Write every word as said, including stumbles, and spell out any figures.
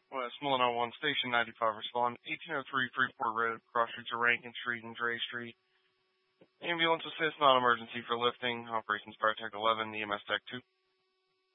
West Mullinau one, Station ninety-five, respond. eighteen oh three Freeport Road, cross streets of Rankin Street and Dre Street. Ambulance assist, non-emergency for lifting. Operations Fire Tech eleven, E M S Tech two.